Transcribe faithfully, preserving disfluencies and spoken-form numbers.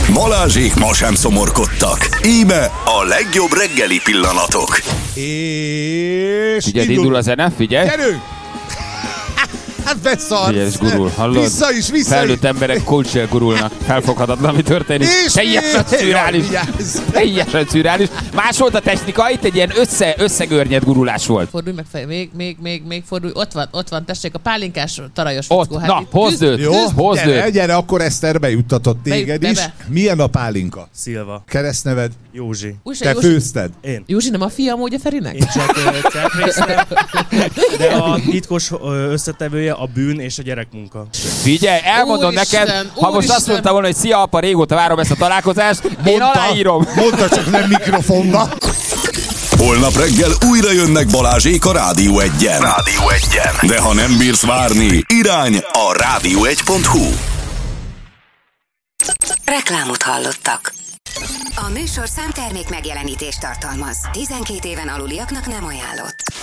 Balázsék ma sem szomorkodtak. Íme a legjobb reggeli pillanatok. És... Figyelj, indul a zene, figyelj! Gyerünk! Hát beszarsz! Figyelj, és gurul, hallod? Vissza is, vissza Felnőtt is! emberek coachsel gurulnak. Felfoghatatlan, mi történik. És Teljesen mi? szürreális. Jaj, vigyázz. Teljesen szürreális. Más volt a technika, itt egy ilyen össze, összegörnyed gurulás volt. Fordulj meg fel, még, még, még, még fordulj. Ott van, ott van, tessék, a pálinkás tarajos Ott, fickó. na, itt hozd küzd- őt, Jó, hozd gyere, őt. gyere, akkor Eszter bejuttatott téged Beüt- be, is. be. Milyen a pálinka? Szilva. Keresztneved? Józsi. Újsa, Te Józsi, főzted? Én. Józsi nem a fia amúgy a Ferinek? Én csak ö, cselekvésztem, de a titkos ö, összetevője a bűn és a gyerekmunka. Figyelj, elmondom Úristen, neked, ha most úristen. azt mondta volna, hogy szia apa, régóta várom ezt a találkozást, én Mondta, aláírom. Mondta, csak nem mikrofonba. Holnap reggel újra jönnek Balázsék a Rádió egyen. Rádió egyen. De ha nem bírsz várni, irány a rádió egy pont hu. Reklámot hallottak. A műsorszám termék megjelenítést tartalmaz. tizenkét éven aluliaknak nem ajánlott.